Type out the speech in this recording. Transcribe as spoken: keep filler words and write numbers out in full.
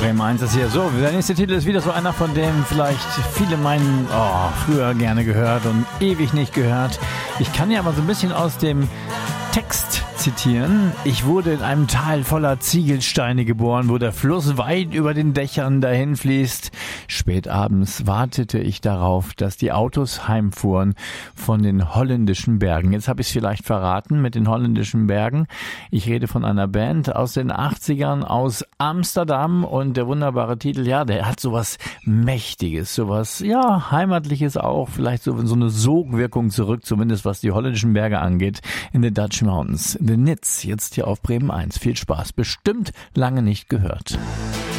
Bremen eins ist hier. So, der nächste Titel ist wieder so einer, von dem vielleicht viele meinen, oh, früher gerne gehört und ewig nicht gehört. Ich kann ja aber so ein bisschen aus dem Text zitieren. Ich wurde in einem Tal voller Ziegelsteine geboren, wo der Fluss weit über den Dächern dahin fließt. Spät abends wartete ich darauf, dass die Autos heimfuhren von den holländischen Bergen. Jetzt habe ich es vielleicht verraten mit den holländischen Bergen. Ich rede von einer Band aus den achtzigern aus Amsterdam und der wunderbare Titel, ja, der hat sowas Mächtiges, sowas, ja, Heimatliches auch, vielleicht so, so eine Sogwirkung zurück, zumindest was die holländischen Berge angeht, in the Dutch Mountains. The Nits, jetzt hier auf Bremen eins. Viel Spaß. Bestimmt lange nicht gehört.